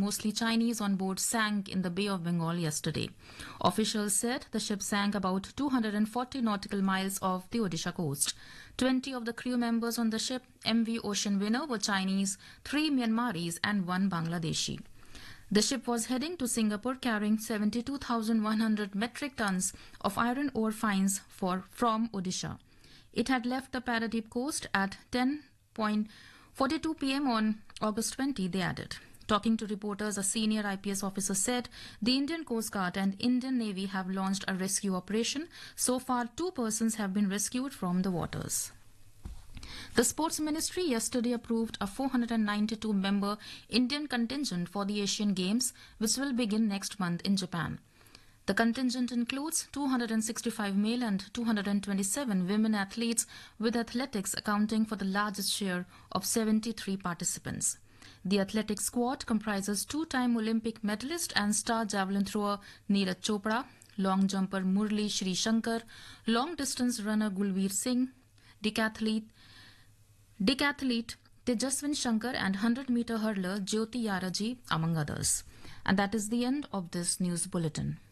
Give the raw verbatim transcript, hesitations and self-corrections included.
mostly Chinese, on board sank in the Bay of Bengal yesterday. Officials said the ship sank about two hundred forty nautical miles off the Odisha coast. twenty of the crew members on the ship, M V Ocean Winner, were Chinese, three Myanmaris and one Bangladeshi. The ship was heading to Singapore carrying seventy-two thousand one hundred metric tons of iron ore fines for, from Odisha. It had left the Paradip coast at ten forty-two p m on August twentieth, they added. Talking to reporters, a senior I P S officer said the Indian Coast Guard and Indian Navy have launched a rescue operation. So far, two persons have been rescued from the waters. The Sports Ministry yesterday approved a four hundred ninety-two member Indian contingent for the Asian Games, which will begin next month in Japan. The contingent includes two hundred sixty-five male and two hundred twenty-seven women athletes, with athletics accounting for the largest share of seventy-three participants. The athletic squad comprises two-time Olympic medalist and star javelin thrower Neeraj Chopra, long jumper Murli Sri Shankar, long-distance runner Gulveer Singh, decathlete, decathlete Tejaswin Shankar and one hundred meter hurdler Jyoti Yaraji, among others. And that is the end of this news bulletin.